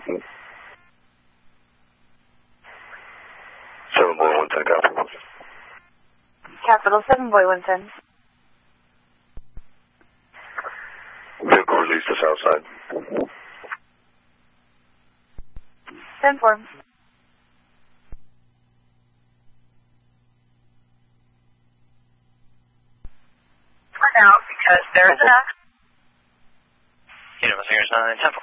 7 boy 110 Capital. Capital 7 boy 110. Vehicle released to south side. 10-4. Out because there is an accident. Unit Mustangers 9, 10-4.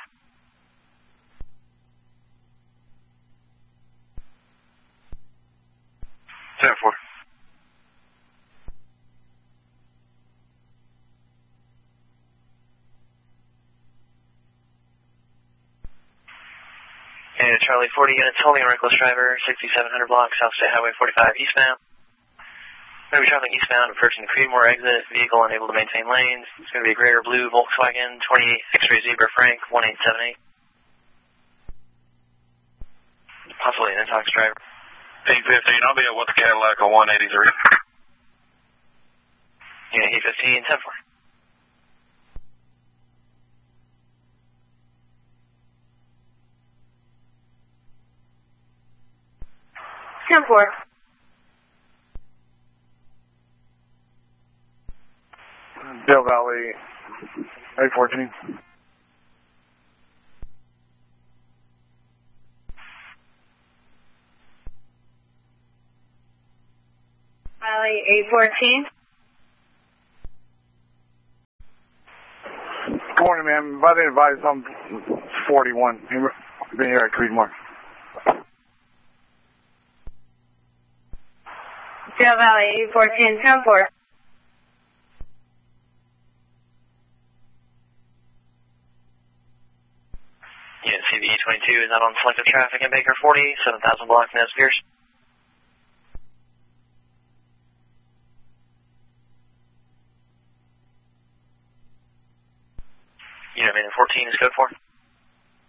And Charlie 40 units holding a reckless driver, 6700 block, South State Highway 45 eastbound. Going to be traveling eastbound, approaching the Creedmoor exit, vehicle unable to maintain lanes. It's going to be a gray or blue Volkswagen 28 X-ray Zebra Frank 1878. Possibly an Intox driver. 815, I'll be at with the Cadillac on 183. Unit E15, 10-4. Dale Valley, 814. Valley 814. Good morning, ma'am. By the advice, I'm 41. Been here at Creedmoor. Dale Valley 814, 10-4. Unit CVE-22 is out on selective traffic in Baker 40, 7000 block, Nez Pierce. Unit Maiden 14 is code 4.